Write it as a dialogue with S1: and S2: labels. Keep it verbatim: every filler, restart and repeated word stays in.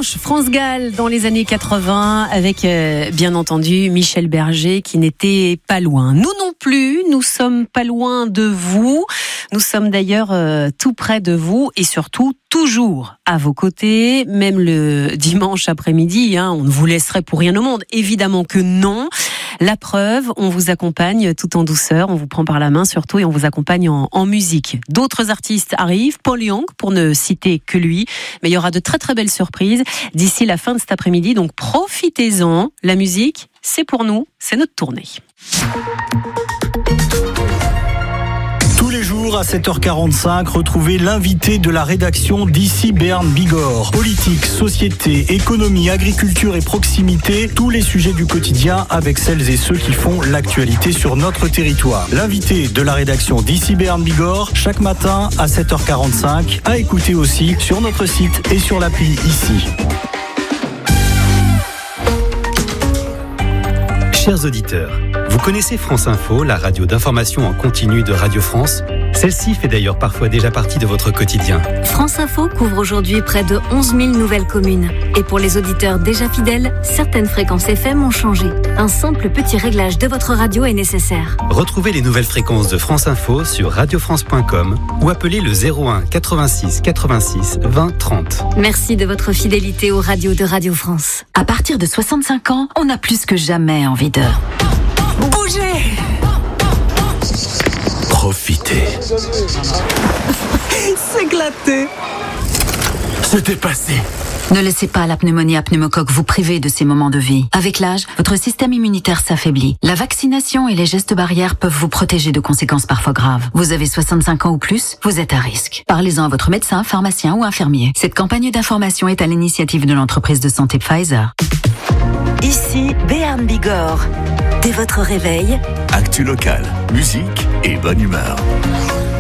S1: dimanche, France Gall dans les années quatre-vingts avec euh, bien entendu Michel Berger qui n'était pas loin. Nous non plus, nous sommes pas loin de vous. Nous sommes d'ailleurs euh, tout près de vous et surtout toujours à vos côtés, même le dimanche après-midi. Hein, on ne vous laisserait pour rien au monde. Évidemment que non. La preuve, on vous accompagne tout en douceur, on vous prend par la main surtout et on vous accompagne en, en musique. D'autres artistes arrivent, Paul Young pour ne citer que lui, mais il y aura de très très belles surprises d'ici la fin de cet après-midi, donc profitez-en. La musique, c'est pour nous, c'est notre tournée.
S2: Tous les jours à sept heures quarante-cinq, retrouvez l'invité de la rédaction d'ici Béarn Bigorre. Politique, société, économie, agriculture et proximité, tous les sujets du quotidien avec celles et ceux qui font l'actualité sur notre territoire. L'invité de la rédaction d'ici Béarn Bigorre, chaque matin à sept heures quarante-cinq, à écouter aussi sur notre site et sur l'appli ici.
S3: Chers auditeurs, vous connaissez France Info, la radio d'information en continu de Radio France ? Celle-ci fait d'ailleurs parfois déjà partie de votre quotidien.
S4: France Info couvre aujourd'hui près de onze mille nouvelles communes. Et pour les auditeurs déjà fidèles, certaines fréquences F M ont changé. Un simple petit réglage de votre radio est nécessaire.
S3: Retrouvez les nouvelles fréquences de France Info sur radio france point com ou appelez le zéro un quatre-vingt-six quatre-vingt-six vingt trente.
S4: Merci de votre fidélité aux radios de Radio France.
S5: À partir de soixante-cinq ans, on a plus que jamais envie de bouger.
S6: Profitez.
S5: S'éclater.
S6: Se dépasser.
S5: Ne laissez pas la pneumonie à pneumocoque vous priver de ces moments de vie. Avec l'âge, votre système immunitaire s'affaiblit. La vaccination et les gestes barrières peuvent vous protéger de conséquences parfois graves. Vous avez soixante-cinq ans ou plus, vous êtes à risque. Parlez-en à votre médecin, pharmacien ou infirmier. Cette campagne d'information est à l'initiative de l'entreprise de santé Pfizer.
S7: Ici, Béarn Bigorre. Dès votre réveil,
S6: Actu local, musique et bonne humeur.